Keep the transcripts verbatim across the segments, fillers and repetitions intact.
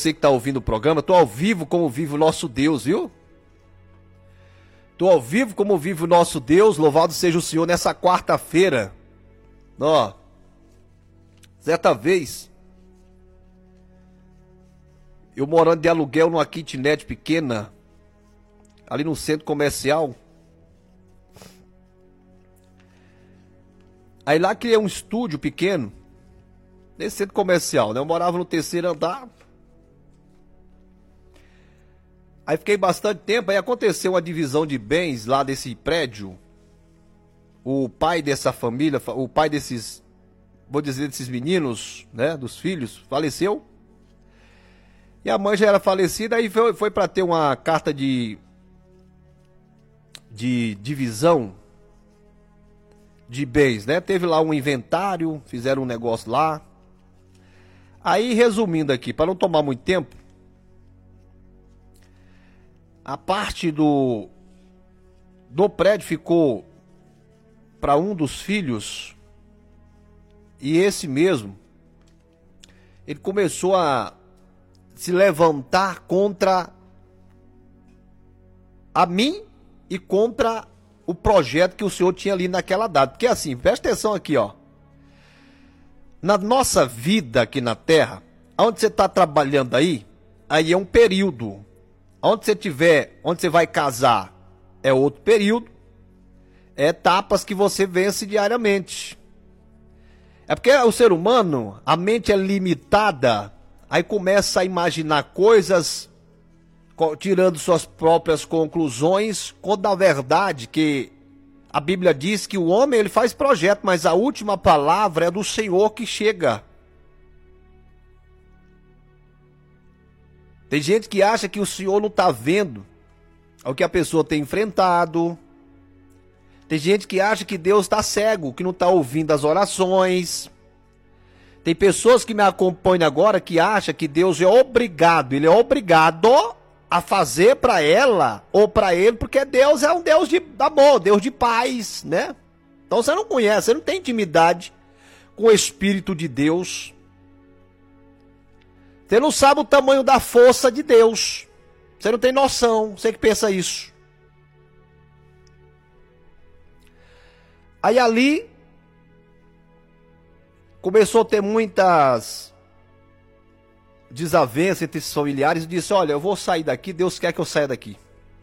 Você que está ouvindo o programa, estou ao vivo como vive o nosso Deus, viu? Estou ao vivo como vive o nosso Deus, louvado seja o Senhor nessa quarta-feira. Ó, certa vez, eu morando de aluguel numa kitnet pequena, ali no centro comercial. Aí lá criei um estúdio pequeno, nesse centro comercial, né? Eu morava no terceiro andar. Aí fiquei bastante tempo, aí aconteceu uma divisão de bens lá desse prédio. O pai dessa família, o pai desses, vou dizer, desses meninos, né, dos filhos, faleceu. E a mãe já era falecida, aí foi, foi para ter uma carta de, de divisão de bens, né? Teve lá um inventário, fizeram um negócio lá. Aí, resumindo aqui, para não tomar muito tempo, a parte do, do prédio ficou para um dos filhos, e esse mesmo, ele começou a se levantar contra a mim e contra o projeto que o senhor tinha ali naquela data. Porque assim, presta atenção aqui, ó. Na nossa vida aqui na Terra, onde você está trabalhando aí, aí é um período. Onde você tiver, onde você vai casar, é outro período. É etapas que você vence diariamente. É porque o ser humano, a mente é limitada, aí começa a imaginar coisas, tirando suas próprias conclusões, quando na verdade que a Bíblia diz que o homem ele faz projeto, mas a última palavra é do Senhor que chega. Tem gente que acha que o Senhor não está vendo o que a pessoa tem enfrentado. Tem gente que acha que Deus está cego, que não está ouvindo as orações. Tem pessoas que me acompanham agora que acham que Deus é obrigado, ele é obrigado a fazer para ela ou para ele, porque Deus é um Deus de amor, Deus de paz, né? Então você não conhece, você não tem intimidade com o Espírito de Deus. Você não sabe o tamanho da força de Deus. Você não tem noção, você que pensa isso. Aí ali começou a ter muitas desavenças entre esses familiares. E disse, olha, eu vou sair daqui, Deus quer que eu saia daqui.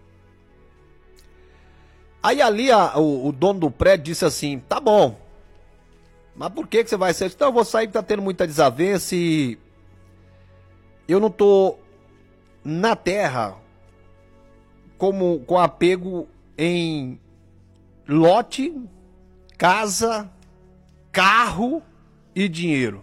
Aí ali a, o, o dono do prédio disse assim, tá bom, mas por que, que você vai sair? Então eu vou sair porque tá tendo muita desavença e eu não tô na terra como, com apego em lote, casa, carro e dinheiro.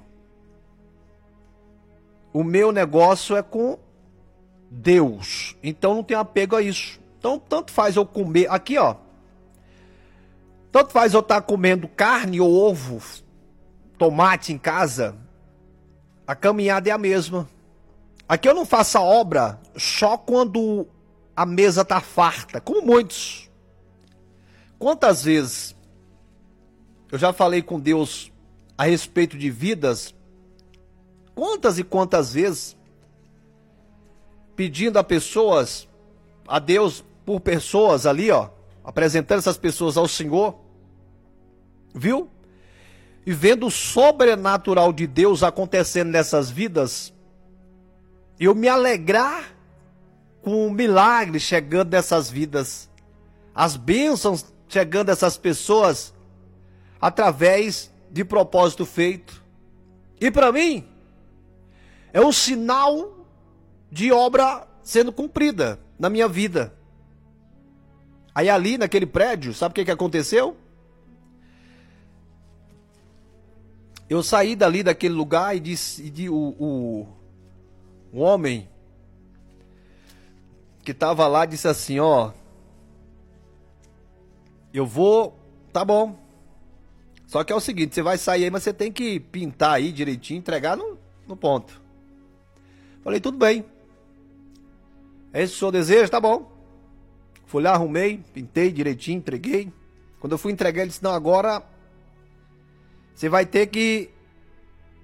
O meu negócio é com Deus. Então não tenho apego a isso. Então tanto faz eu comer, aqui ó, tanto faz eu estar comendo carne ou ovo, tomate em casa, a caminhada é a mesma. Aqui eu não faço a obra só quando a mesa está farta, como muitos. Quantas vezes eu já falei com Deus a respeito de vidas, quantas e quantas vezes, pedindo a pessoas, a Deus por pessoas ali, ó, apresentando essas pessoas ao Senhor, viu? E vendo o sobrenatural de Deus acontecendo nessas vidas, eu me alegrar com o milagre chegando nessas vidas, as bênçãos chegando nessas pessoas, através de propósito feito. E para mim, é um sinal de obra sendo cumprida na minha vida. Aí ali naquele prédio, sabe o que, que aconteceu? Eu saí dali daquele lugar e disse, e de, o, o, o homem que estava lá disse assim, ó, eu vou, tá bom. Só que é o seguinte, você vai sair aí, mas você tem que pintar aí direitinho, entregar no, no ponto. Falei, tudo bem. É esse o seu desejo? Tá bom. Fui lá, arrumei, pintei direitinho, entreguei. Quando eu fui entregar, ele disse, não, agora você vai ter que